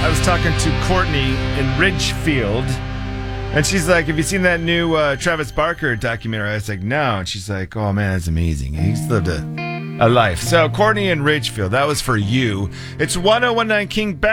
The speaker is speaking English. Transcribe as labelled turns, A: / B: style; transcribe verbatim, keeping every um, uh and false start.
A: I was talking to Courtney in Ridgefield, and she's like, have you seen that new uh, Travis Barker documentary? I was like, no. And she's like, oh, man, that's amazing. He's lived a, a life. So, Courtney in Ridgefield, that was for you. It's one oh one nine King.